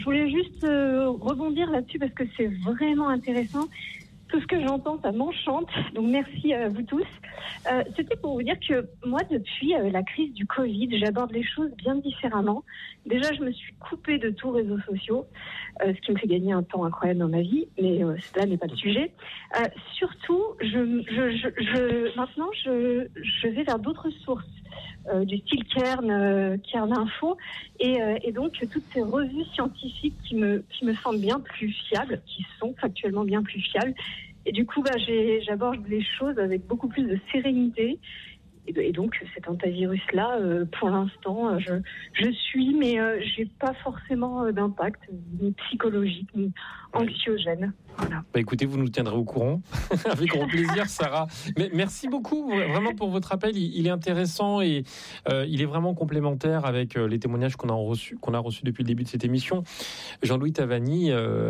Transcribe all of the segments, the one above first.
Je voulais juste rebondir là-dessus parce que c'est vraiment intéressant. Tout ce que j'entends, ça m'enchante. Donc merci à vous tous. C'était pour vous dire que moi, depuis la crise du Covid, j'aborde les choses bien différemment. Déjà, je me suis coupée de tous réseaux sociaux, ce qui me fait gagner un temps incroyable dans ma vie, mais cela n'est pas le sujet. Surtout, maintenant, je vais vers d'autres sources. Du style Kern Info, et donc toutes ces revues scientifiques qui me semblent bien plus fiables, qui sont factuellement bien plus fiables. Et du coup, j'aborde les choses avec beaucoup plus de sérénité. Et donc, cet antivirus-là, pour l'instant, je suis, mais j'ai pas forcément d'impact, ni psychologique, ni anxiogène. Voilà. Écoutez, vous nous tiendrez au courant. Avec grand plaisir, Sarah. Mais merci beaucoup, vraiment, pour votre appel. Il est intéressant et il est vraiment complémentaire avec les témoignages qu'on a reçus depuis le début de cette émission. Jean-Louis Tavani,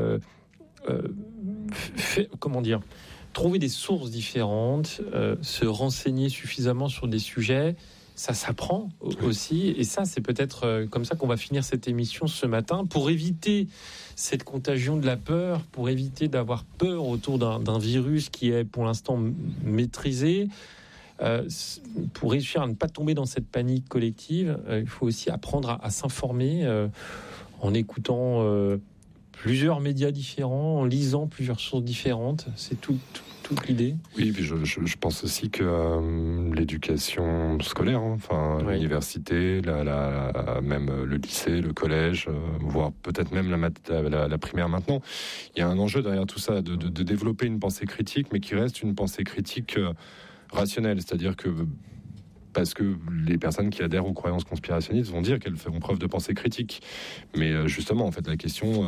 trouver des sources différentes, se renseigner suffisamment sur des sujets, ça s'apprend aussi. Et ça, c'est peut-être comme ça qu'on va finir cette émission ce matin, pour éviter cette contagion de la peur, pour éviter d'avoir peur autour d'un virus qui est pour l'instant maîtrisé. Pour réussir à ne pas tomber dans cette panique collective, il faut aussi apprendre à s'informer en écoutant plusieurs médias différents, en lisant plusieurs sources différentes. C'est toute l'idée. Oui, puis je pense aussi que l'éducation scolaire, l'université, même le lycée, le collège, voire peut-être même la primaire maintenant, il y a un enjeu derrière tout ça, de développer une pensée critique, mais qui reste une pensée critique rationnelle. C'est-à-dire que parce que les personnes qui adhèrent aux croyances conspirationnistes vont dire qu'elles font preuve de pensée critique. Mais justement, en fait, la question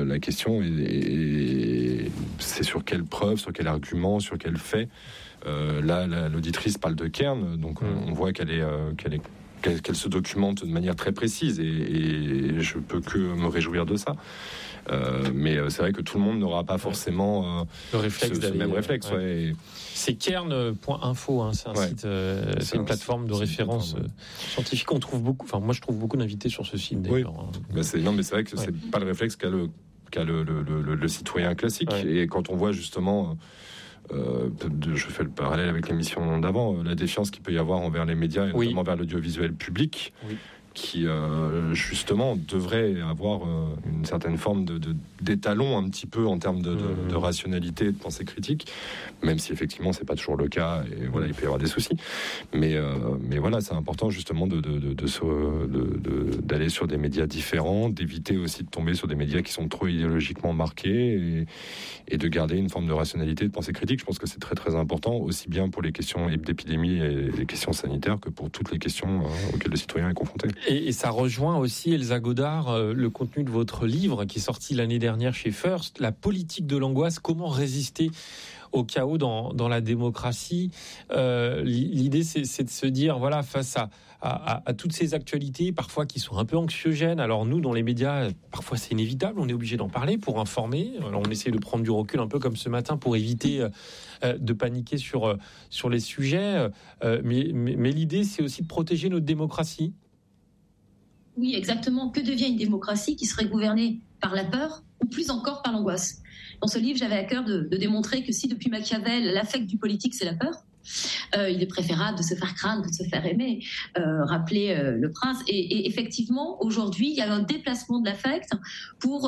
c'est sur quelle preuve, sur quel argument, sur quel fait. Là, l'auditrice parle de Kern, donc on voit qu'elle se documente de manière très précise, et je peux que me réjouir de ça. Mais c'est vrai que tout le monde n'aura pas forcément le réflexe ce même réflexe. Ouais. C'est kern.info, c'est un site, c'est une plateforme de référence scientifique. On trouve beaucoup, moi je trouve beaucoup d'invités sur ce site d'ailleurs. Oui. C'est vrai que c'est pas le réflexe qu'a le citoyen classique. Ouais. Et quand on voit justement, je fais le parallèle avec l'émission d'avant, la défiance qu'il peut y avoir envers les médias et notamment vers l'audiovisuel public. Oui. Qui justement devrait avoir une certaine forme d'étalon un petit peu en termes de rationalité et de pensée critique, même si effectivement c'est pas toujours le cas, et voilà, il peut y avoir des soucis, mais voilà, c'est important justement d'aller sur des médias différents, d'éviter aussi de tomber sur des médias qui sont trop idéologiquement marqués, et de garder une forme de rationalité et de pensée critique. Je pense que c'est très très important, aussi bien pour les questions d'épidémie et les questions sanitaires que pour toutes les questions auxquelles le citoyen est confronté. Et ça rejoint aussi, Elsa Godard, le contenu de votre livre qui est sorti l'année dernière chez First, La politique de l'angoisse, comment résister au chaos dans la démocratie. L'idée, c'est de se dire, voilà, face à toutes ces actualités, parfois qui sont un peu anxiogènes. Alors nous, dans les médias, parfois c'est inévitable, on est obligé d'en parler pour informer. Alors on essaie de prendre du recul, un peu comme ce matin, pour éviter de paniquer sur les sujets. Mais l'idée, c'est aussi de protéger notre démocratie. Oui, exactement. Que devient une démocratie qui serait gouvernée par la peur ou plus encore par l'angoisse? Dans ce livre, j'avais à cœur de démontrer que si depuis Machiavel, l'affect du politique, c'est la peur, il est préférable de se faire craindre que de se faire aimer, rappeler le prince. Et effectivement, aujourd'hui, il y a un déplacement de l'affect pour,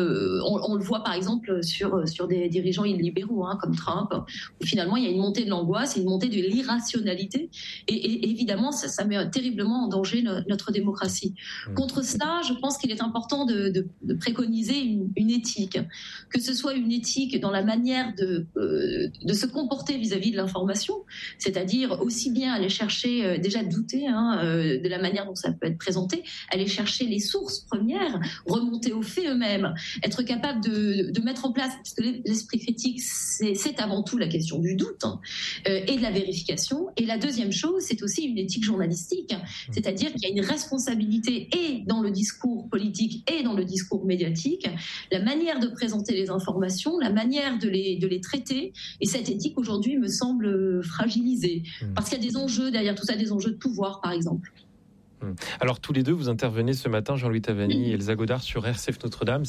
on le voit par exemple sur des dirigeants illibéraux comme Trump, où finalement il y a une montée de l'angoisse, une montée de l'irrationalité, et évidemment ça met terriblement en danger notre démocratie. Contre cela, je pense qu'il est important de préconiser une éthique, que ce soit une éthique dans la manière de se comporter vis-à-vis de l'information, c'est-à-dire aussi bien aller chercher, déjà douter de la manière dont ça peut être présenté, aller chercher les sources premières, remonter aux faits eux-mêmes, être capable de mettre en place, parce que l'esprit critique, c'est avant tout la question du doute et de la vérification. Et la deuxième chose, c'est aussi une éthique journalistique, c'est-à-dire qu'il y a une responsabilité et dans le discours politique et dans le discours médiatique, la manière de présenter les informations, la manière de les traiter, et cette éthique aujourd'hui me semble fragilisée, parce qu'il y a des enjeux derrière tout ça, des enjeux de pouvoir par exemple. Alors tous les deux, vous intervenez ce matin, Jean-Louis Tavani et Elsa Godard, sur RCF Notre-Dame.